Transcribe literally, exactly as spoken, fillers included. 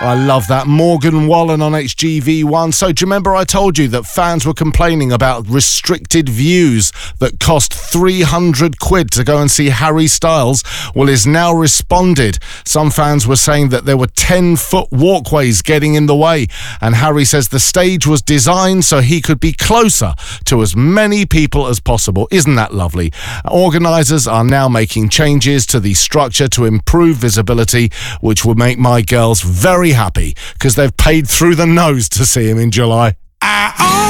I love that. Morgan Wallen on H G V one. So do you remember I told you that fans were complaining about restricted views that cost three hundred quid to go and see Harry Styles? Well, he's now responded. Some fans were saying that there were ten-foot walkways getting in the way, and Harry says the stage was designed so he could be closer to as many people as possible. Isn't that lovely? Organisers are now making changes to the structure to improve visibility, which will make my girls very happy because they've paid through the nose to see him in July.